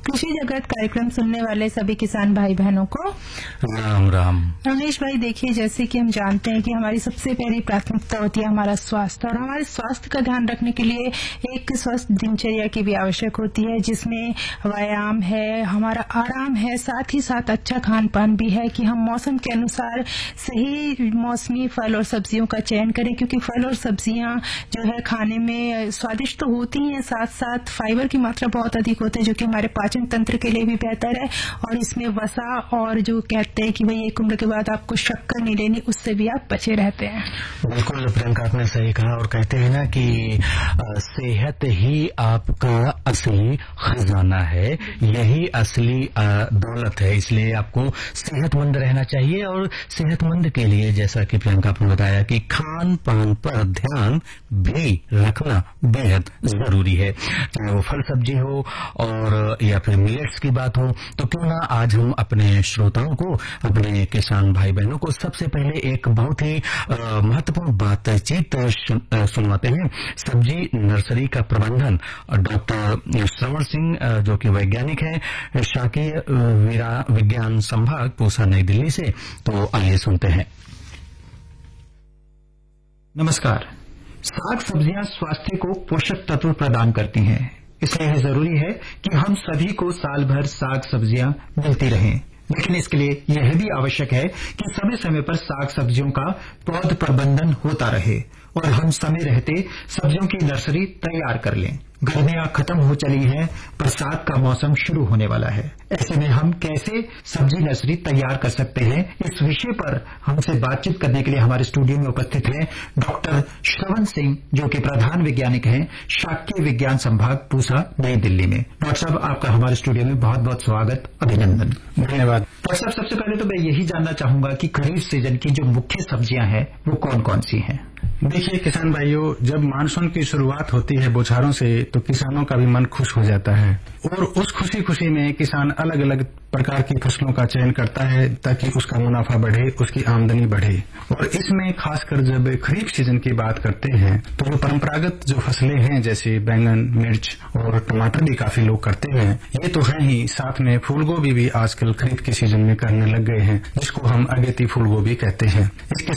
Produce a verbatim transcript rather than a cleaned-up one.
कृषि जगत कार्यक्रम सुनने वाले सभी किसान भाई बहनों को राम राम। रमेश भाई, देखिए, जैसे कि हम जानते हैं कि हमारी सबसे पहली प्राथमिकता होती है हमारा स्वास्थ्य, और हमारे स्वास्थ्य का ध्यान रखने के लिए एक स्वस्थ दिनचर्या की भी आवश्यक होती है, जिसमें व्यायाम है, हमारा आराम है, साथ ही साथ अच्छा खान पान भी है कि हम मौसम के अनुसार सही मौसमी फल और सब्जियों का चयन करें, क्योंकि फल और सब्जियां जो है खाने में स्वादिष्ट तो होती हैं, साथ साथ फाइबर की मात्रा बहुत अधिक होती है, जो कि हमारे पाचन तंत्र के लिए भी बेहतर है। और इसमें वसा और जो कहते हैं कि भाई एक उम्र के बाद आपको शक्कर नहीं लेनी, उससे भी आप बचे रहते हैं। बिल्कुल प्रियंका, आपने सही कहा। और कहते हैं ना कि सेहत ही आपका असली खजाना है, यही असली दौलत है, इसलिए आपको सेहतमंद रहना चाहिए। और सेहतमंद के लिए जैसा कि प्रियंका आपने बताया कि खान पान पर ध्यान भी रखना बेहद जरूरी है, चाहे वो फल सब्जी हो और या फिर मिलेट्स की बात हो। तो क्यों ना आज हम अपने श्रोताओं को, अपने किसान भाई बहनों को सबसे पहले एक बहुत ही महत्वपूर्ण बातचीत सुनवाते हैं। सब्जी नर्सरी का प्रबंधन डॉक्टर श्रवण सिंह, जो कि वैज्ञानिक हैं, शाकीय विज्ञान संभाग पूसा, नई दिल्ली से। तो आइए सुनते हैं। नमस्कार। साग सब्जियां स्वास्थ्य को पोषक तत्व प्रदान करती हैं, इसलिए यह जरूरी है कि हम सभी को साल भर साग सब्जियां मिलती रहें। लेकिन इसके लिए यह भी आवश्यक है कि समय समय पर साग सब्जियों का पौध प्रबंधन होता रहे और हम समय रहते सब्जियों की नर्सरी तैयार कर लें। गर्मियां खत्म हो चली हैं, बरसात का मौसम शुरू होने वाला है। ऐसे में हम कैसे सब्जी नर्सरी तैयार कर सकते हैं, इस विषय पर हमसे बातचीत करने के लिए हमारे स्टूडियो में उपस्थित हैं डॉक्टर श्रवण सिंह, जो कि प्रधान वैज्ञानिक हैं शाकीय विज्ञान संभाग पूसा, नई दिल्ली में। डॉक्टर साहब, आपका हमारे स्टूडियो में बहुत बहुत स्वागत, अभिनंदन। धन्यवाद। डॉक्टर साहब, सबसे पहले तो मैं यही जानना चाहूंगा कि खरीफ सीजन की जो मुख्य सब्जियां हैं वो कौन कौन सी हैं? देखिए किसान भाइयों, जब मानसून की शुरुआत होती है बौछारों से, तो किसानों का भी मन खुश हो जाता है और उस खुशी खुशी में किसान अलग अलग प्रकार की फसलों का चयन करता है ताकि उसका मुनाफा बढ़े, उसकी आमदनी बढ़े। और इसमें खासकर जब खरीफ सीजन की बात करते हैं तो जो परंपरागत जो फसलें हैं, जैसे बैंगन, मिर्च और टमाटर भी काफी लोग करते हैं, ये तो है ही, साथ में फूलगोभी भी आजकल खरीफ के सीजन में करने लग गए हैं, जिसको हम अगेती फूलगोभी कहते हैं। इसके